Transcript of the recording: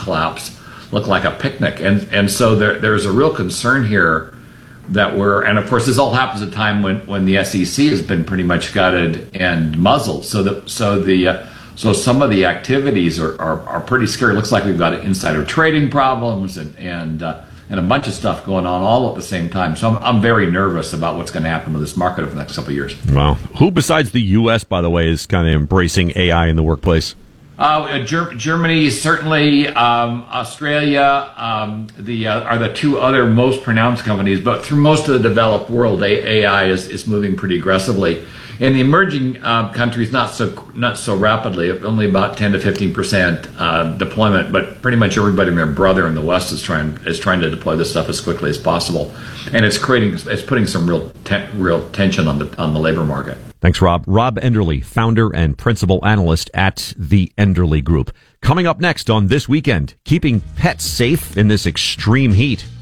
collapse look like a picnic. And so there's a real concern here that and of course this all happens at a time when the SEC has been pretty much gutted and muzzled. So some of the activities are pretty scary. It looks like we've got insider trading problems and a bunch of stuff going on all at the same time. So I'm very nervous about what's going to happen to this market over the next couple of years. Wow. Who besides the U.S., by the way, is kind of embracing AI in the workplace? Germany, certainly. Australia are the two other most pronounced companies. But through most of the developed world, AI is moving pretty aggressively. In the emerging countries, not so rapidly, only about 10 to 15% deployment. But pretty much everybody and their brother in the West is trying to deploy this stuff as quickly as possible, and it's putting some real tension on the labor market. Thanks, Rob. Rob Enderle, founder and principal analyst at the Enderle Group. Coming up next on This Weekend, keeping pets safe in this extreme heat.